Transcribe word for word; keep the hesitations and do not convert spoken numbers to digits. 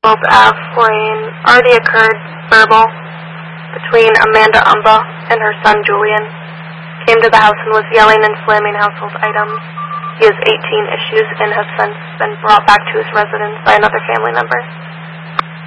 twelve F, Lane, already occurred verbal between Amanda Umba and her son Julian. Came to the house and was yelling and slamming household items. He has eighteen issues and has since been brought back to his residence by another family member.